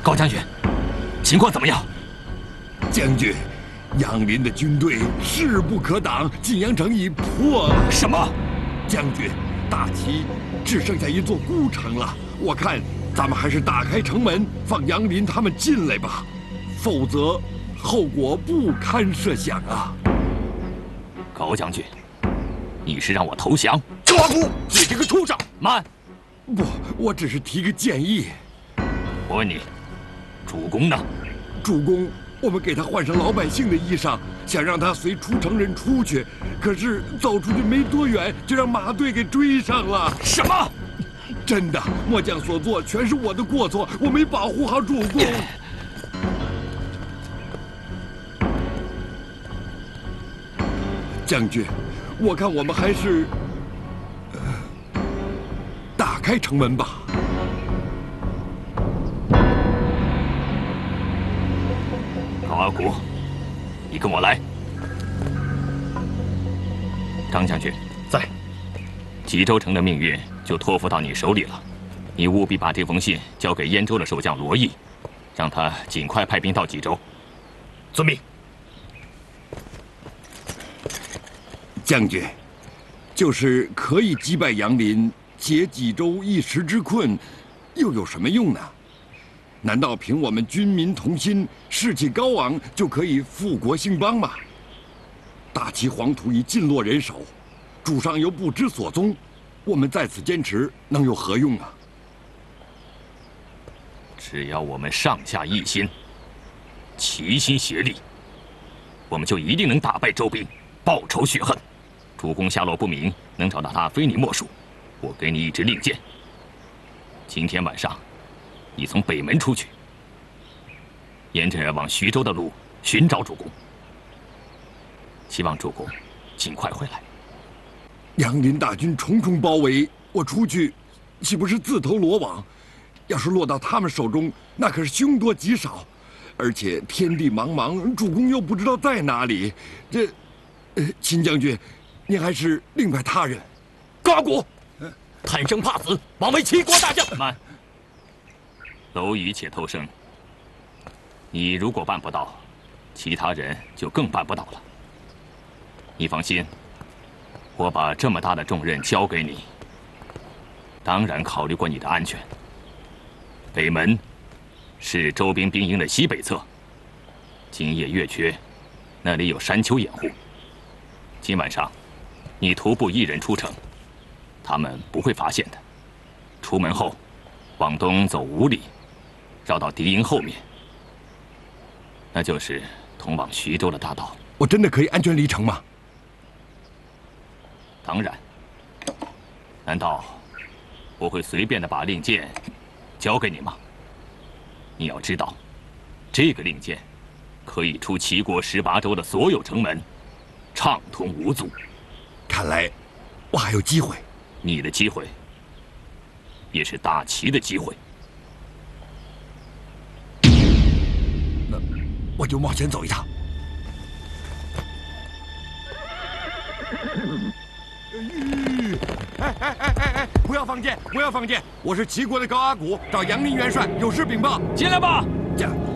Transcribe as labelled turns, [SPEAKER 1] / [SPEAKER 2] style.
[SPEAKER 1] 高将军，情况怎么样？
[SPEAKER 2] 将军，杨林的军队势不可挡，晋阳城已破了。
[SPEAKER 1] 什么？
[SPEAKER 2] 将军，大齐只剩下一座孤城了。我看咱们还是打开城门，放杨林他们进来吧，否则后果不堪设想啊！
[SPEAKER 1] 高将军，你是让我投降？
[SPEAKER 2] 高阿骨，你这个畜生！
[SPEAKER 1] 慢！
[SPEAKER 2] 不，我只是提个建议。
[SPEAKER 1] 我问你，主公呢？
[SPEAKER 2] 主公，我们给他换上老百姓的衣裳，想让他随出城人出去，可是走出去没多远，就让马队给追上了。
[SPEAKER 1] 什么？
[SPEAKER 2] 真的，末将所做全是我的过错，我没保护好主公。将军，我看我们还是打开城门吧。
[SPEAKER 1] 高阿骨，你跟我来。张将军
[SPEAKER 3] 在。
[SPEAKER 1] 吉州城的命运就托付到你手里了，你务必把这封信交给燕州的守将罗毅，让他尽快派兵到吉州。
[SPEAKER 3] 遵命。
[SPEAKER 2] 将军，就是可以击败杨林，解济州一时之困，又有什么用呢？难道凭我们军民同心、士气高昂就可以富国兴邦吗？大齐黄土已尽落人手，主上又不知所踪，我们在此坚持能有何用啊？
[SPEAKER 1] 只要我们上下一心，齐心协力，我们就一定能打败周兵，报仇雪恨。主公下落不明，能找到他非你莫属。我给你一支令箭，今天晚上，你从北门出去，沿着往徐州的路寻找主公。希望主公尽快回来。
[SPEAKER 2] 杨林大军重重包围，我出去，岂不是自投罗网？要是落到他们手中，那可是凶多吉少。而且天地茫茫，主公又不知道在哪里。秦将军，您还是另派他人。
[SPEAKER 3] 高阿骨，贪生怕死，枉为齐国大将。
[SPEAKER 1] 慢！蝼蚁且偷生。你如果办不到，其他人就更办不到了。你放心，我把这么大的重任交给你，当然考虑过你的安全。北门是周兵兵营的西北侧，今夜月缺，那里有山丘掩护。今晚上，你徒步一人出城，他们不会发现的。出门后，往东走5里，绕到敌营后面，那就是通往徐州的大道。
[SPEAKER 2] 我真的可以安全离城吗？
[SPEAKER 1] 当然。难道我会随便的把令箭交给你吗？你要知道，这个令箭可以出齐国18州的所有城门，畅通无阻。
[SPEAKER 2] 看来我还有机会。
[SPEAKER 1] 你的机会，也是大齐的机会。
[SPEAKER 2] 那我就冒险走一趟。哎！不要放箭！不要放箭！我是齐国的高阿骨，找杨林元帅，有事禀报。
[SPEAKER 1] 进来吧。
[SPEAKER 2] 这。